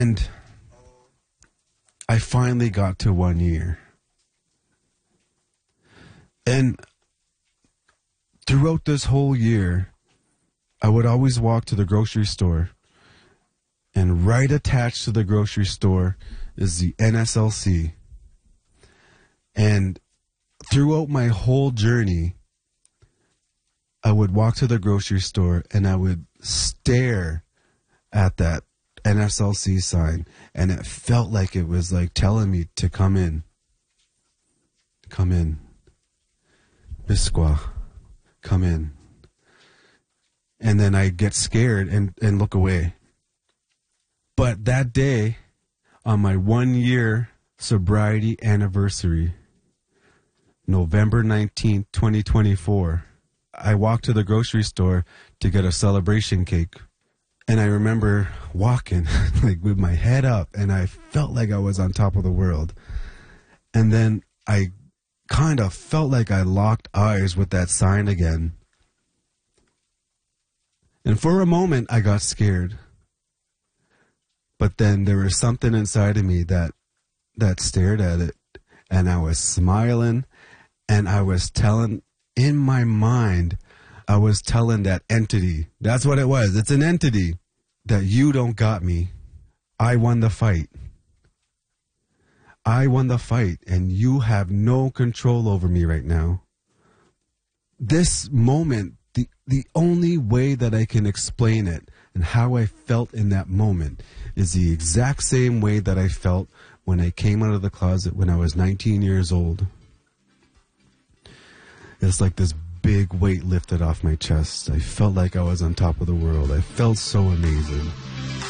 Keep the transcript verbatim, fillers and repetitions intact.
And I finally got to one year. And throughout this whole year, I would always walk to the grocery store, and right attached to the grocery store is the N S L C. And throughout my whole journey, I would walk to the grocery store and I would stare at that N S L C sign, and it felt like it was like telling me to come in. Come in. Bisqua. Come in. And then I get scared and, and look away. But that day, on my one year sobriety anniversary, November nineteenth, twenty twenty-four, I walked to the grocery store to get a celebration cake. And I remember walking like with my head up, and I felt like I was on top of the world. And then I kind of felt like I locked eyes with that sign again. And for a moment, I got scared. But then there was something inside of me that that stared at it, and I was smiling, and I was telling, in my mind, I was telling that entity, that's what it was, it's an entity, that you don't got me. I won the fight. I won the fight, and you have no control over me right now. This moment, the, the only way that I can explain it and how I felt in that moment is the exact same way that I felt when I came out of the closet when I was nineteen years old. It's like this big weight lifted off my chest. I felt like I was on top of the world. I felt so amazing.